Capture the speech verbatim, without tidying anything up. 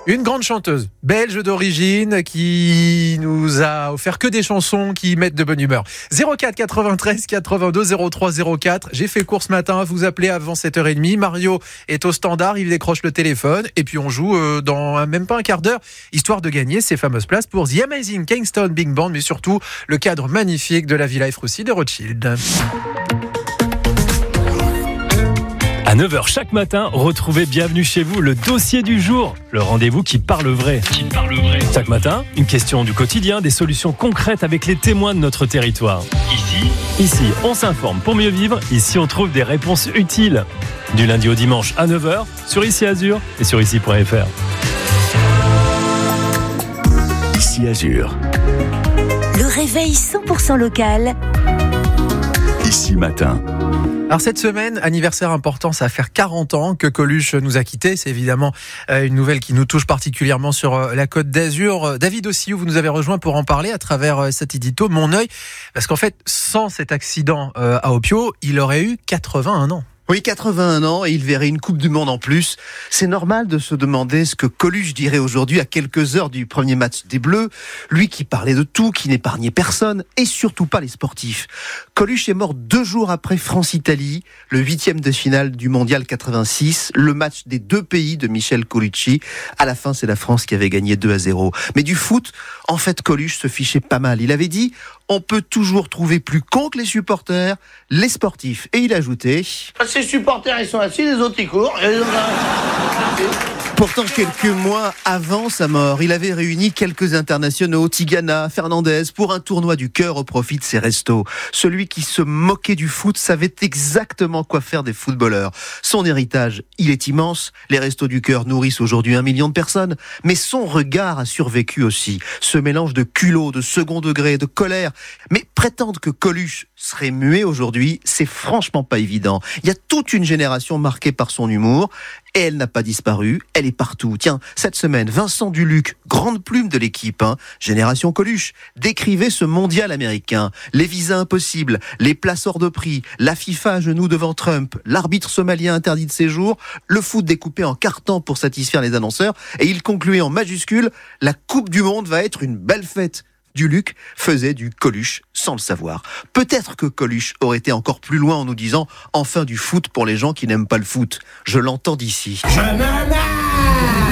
Une grande chanteuse, belge d'origine, qui nous a offert que des chansons qui mettent de bonne humeur. zéro quatre quatre-vingt-treize quatre-vingt-deux zéro trois zéro quatre. J'ai fait court ce matin, vous appelez avant sept heures trente. Mario est au standard, il décroche le téléphone et puis on joue euh, dans un, même pas un quart d'heure, histoire de gagner ces fameuses places pour The Amazing Kingston Big Band, mais surtout le cadre magnifique de la Villa Efroussi de Rothschild. À neuf heures chaque matin, retrouvez Bienvenue chez vous, le dossier du jour, le rendez-vous qui parle vrai. Qui parle vrai. Chaque matin, une question du quotidien, des solutions concrètes avec les témoins de notre territoire. Ici, ici, on s'informe pour mieux vivre. Ici, on trouve des réponses utiles. Du lundi au dimanche à neuf heures, sur Ici Azur et sur ici point f r. Ici Azur. Le réveil cent pour cent local. Ici matin. Alors cette semaine, anniversaire important, ça va faire quarante ans que Coluche nous a quittés. C'est évidemment une nouvelle qui nous touche particulièrement sur la Côte d'Azur. David Ossiou, vous nous avez rejoint pour en parler à travers cet édito Mon œil. Parce qu'en fait, sans cet accident à Opio, il aurait eu quatre-vingt-un ans. Oui, quatre-vingt-un ans et il verrait une Coupe du Monde en plus. C'est normal de se demander ce que Coluche dirait aujourd'hui à quelques heures du premier match des Bleus. Lui qui parlait de tout, qui n'épargnait personne et surtout pas les sportifs. Coluche est mort deux jours après France-Italie, le huitième de finale du Mondial quatre-vingt-six, le match des deux pays de Michel Colucci. À la fin, c'est la France qui avait gagné deux à zéro. Mais du foot, en fait, Coluche se fichait pas mal. Il avait dit « On peut toujours trouver plus con que les supporters, les sportifs ». Et il ajoutait « Ces supporters, ils sont assis, les autres, ils courent. » Pourtant, quelques mois avant sa mort, il avait réuni quelques internationaux, Tigana, Fernandez, pour un tournoi du cœur au profit de ses restos. Celui qui se moquait du foot savait exactement quoi faire des footballeurs. Son héritage, il est immense. Les restos du cœur nourrissent aujourd'hui un million de personnes. Mais son regard a survécu aussi. Ce mélange de culot, de second degré, de colère. Mais prétendre que Coluche serait muet aujourd'hui, c'est franchement pas évident. Il y a toute une génération marquée par son humour. Et elle n'a pas disparu, elle est partout. Tiens, cette semaine, Vincent Duluc, grande plume de l'équipe, hein, Génération Coluche, décrivait ce mondial américain. Les visas impossibles, les places hors de prix, la FIFA à genoux devant Trump, l'arbitre somalien interdit de séjour, le foot découpé en cartons pour satisfaire les annonceurs. Et il concluait en majuscule, la Coupe du Monde va être une belle fête. Duluc faisait du Coluche sans le savoir. Peut-être que Coluche aurait été encore plus loin en nous disant « Enfin du foot pour les gens qui n'aiment pas le foot ». Je l'entends d'ici.